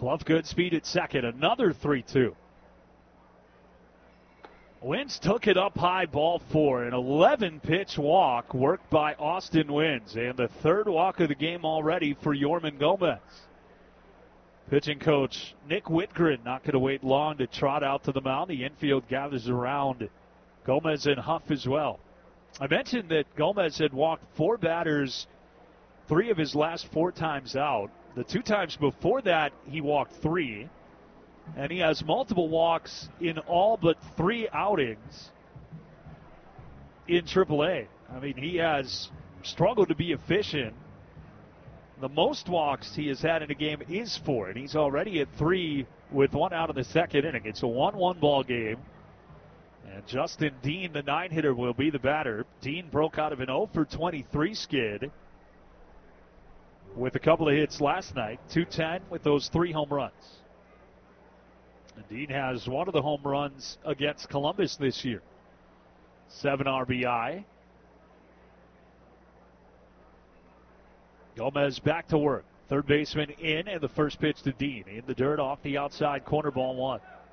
Glove Goodspeed at second. Another 3-2. Wins took it up high, ball four. An 11-pitch walk worked by Austin Wins. And the third walk of the game already for Yorman Gomez. Pitching coach Nick Whitgren not going to wait long to trot out to the mound. The infield gathers around Gomez and Huff as well. I mentioned that Gomez had walked four batters 3 of his last 4 times out. The 2 times before that, he walked 3. And he has multiple walks in all but 3 outings in AAA. I mean, he has struggled to be efficient. The most walks he has had in a game is 4, and he's already at 3 with 1 out in the second inning. It's a 1-1 ball game. And Justin Dean, the 9-hitter, will be the batter. Dean broke out of an 0-for-23 skid with a couple of hits last night. 210 with those 3 home runs. And Dean has one of the home runs against Columbus this year. 7 RBI. Gomez back to work. Third baseman in, and the first pitch to Dean. In the dirt off the outside corner, ball 1.